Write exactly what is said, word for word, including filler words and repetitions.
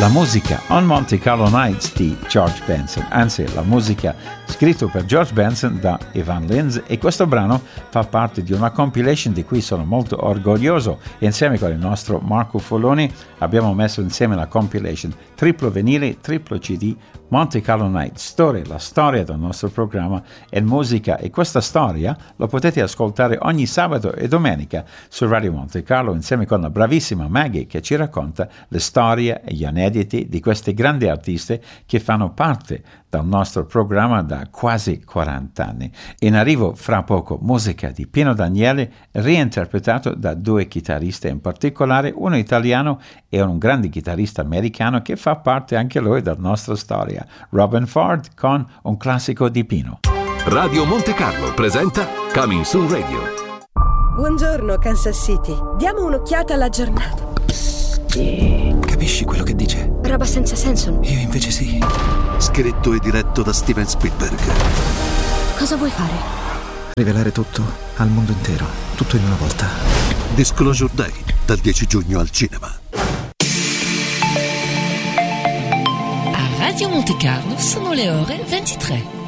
La musica On Monte Carlo Nights di George Benson, anzi la musica scritta per George Benson da Evan Linz, e questo brano fa parte di una compilation di cui sono molto orgoglioso. Insieme con il nostro Marco Folloni abbiamo messo insieme la compilation triplo vinile, triplo C D Monte Carlo Nights, storia, la storia del nostro programma e musica, e questa storia lo potete ascoltare ogni sabato e domenica su Radio Monte Carlo insieme con la bravissima Maggie che ci racconta le storie e gli aneddoti di questi grandi artisti che fanno parte del nostro programma da quasi quaranta anni. In arrivo fra poco musica di Pino Daniele reinterpretato da due chitarristi, in particolare uno italiano e un grande chitarrista americano che fa parte anche lui della nostra storia, Robben Ford, con un classico di Pino. Radio Monte Carlo presenta Coming Soon Radio. Buongiorno Kansas City, diamo un'occhiata alla giornata. Capisci quello che dice? Roba senza senso. Io invece sì. Scritto e diretto da Steven Spielberg. Cosa vuoi fare? Rivelare tutto al mondo intero, tutto in una volta. Disclosure Day, dal dieci giugno al cinema. A Radio Monte Carlo sono le ore ventitré.